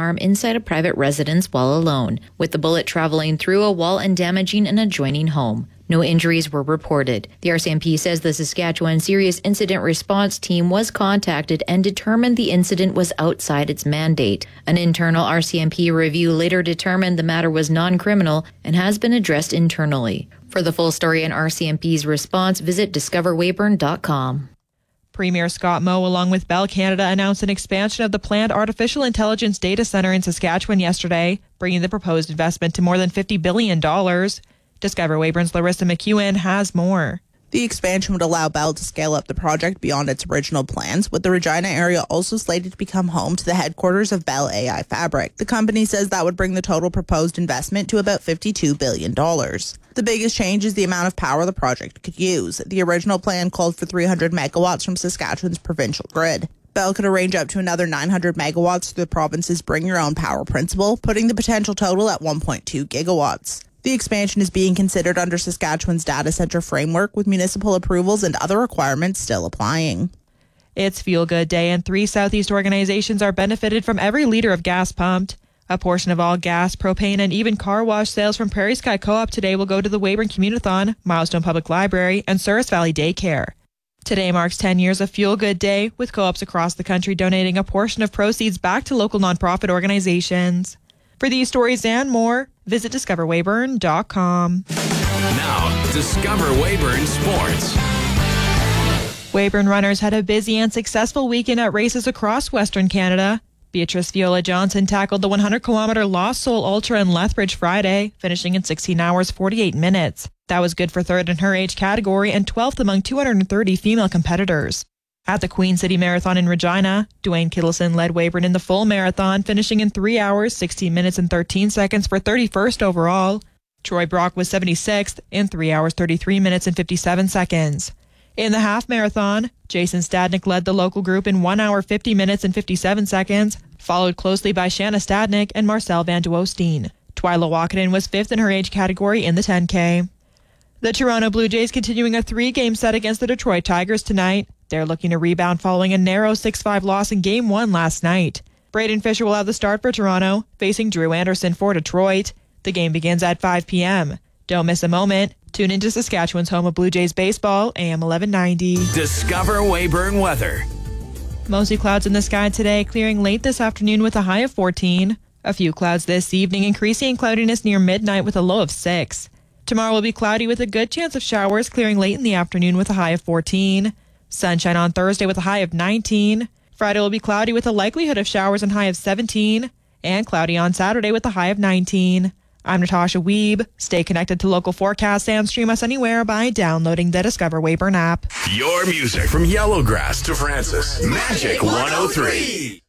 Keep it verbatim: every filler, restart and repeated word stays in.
arm inside a private residence while alone, with the bullet traveling through a wall and damaging an adjoining home. No injuries were reported. The R C M P says the Saskatchewan Serious Incident Response Team was contacted and determined the incident was outside its mandate. An internal R C M P review later determined the matter was non-criminal and has been addressed internally. For the full story and R C M P's response, visit discover weyburn dot com. Premier Scott Moe, along with Bell Canada, announced an expansion of the planned artificial intelligence data centre in Saskatchewan yesterday, bringing the proposed investment to more than fifty billion dollars. Discover Weyburn's Larissa McEwen has more. The expansion would allow Bell to scale up the project beyond its original plans, with the Regina area also slated to become home to the headquarters of Bell A I Fabric. The company says that would bring the total proposed investment to about fifty-two billion dollars. The biggest change is the amount of power the project could use. The original plan called for three hundred megawatts from Saskatchewan's provincial grid. Bell could arrange up to another nine hundred megawatts through the province's Bring Your Own Power principle, putting the potential total at one point two gigawatts. The expansion is being considered under Saskatchewan's data centre framework, with municipal approvals and other requirements still applying. It's Feel Good Day, and three Southeast organizations are benefited from every litre of gas pumped. A portion of all gas, propane, and even car wash sales from Prairie Sky Co-op today will go to the Weyburn Community-thon, Milestone Public Library, and Souris Valley Daycare. Today marks ten years of Feel Good Day, with co-ops across the country donating a portion of proceeds back to local nonprofit organizations. For these stories and more, visit discover weyburn dot com. Now, Discover Weyburn Sports. Weyburn runners had a busy and successful weekend at races across Western Canada. Beatrice Viola Johnson tackled the one hundred kilometer Lost Soul Ultra in Lethbridge Friday, finishing in sixteen hours forty-eight minutes. That was good for third in her age category and twelfth among two hundred thirty female competitors. At the Queen City Marathon in Regina, Dwayne Kittleson led Weyburn in the full marathon, finishing in three hours, sixteen minutes and thirteen seconds for thirty-first overall. Troy Brock was seventy-sixth in three hours, thirty-three minutes and fifty-seven seconds. In the half marathon, Jason Stadnick led the local group in one hour, fifty minutes and fifty-seven seconds, followed closely by Shanna Stadnick and Marcel Van Duosteen. Twyla Walkenden was fifth in her age category in the ten K. The Toronto Blue Jays continuing a three-game set against the Detroit Tigers tonight. They're looking to rebound following a narrow six five loss in Game one last night. Braden Fisher will have the start for Toronto, facing Drew Anderson for Detroit. The game begins at five p.m. Don't miss a moment. Tune into Saskatchewan's home of Blue Jays baseball, A M eleven ninety. Discover Weyburn weather. Mostly clouds in the sky today, clearing late this afternoon with a high of fourteen. A few clouds this evening, increasing in cloudiness near midnight with a low of six. Tomorrow will be cloudy with a good chance of showers, clearing late in the afternoon with a high of fourteen. Sunshine on Thursday with a high of nineteen. Friday will be cloudy with a likelihood of showers and high of seventeen. And cloudy on Saturday with a high of nineteen. I'm Natasha Wiebe. Stay connected to local forecasts and stream us anywhere by downloading the Discover Weyburn app. Your music from Yellowgrass to Francis. Magic one oh three.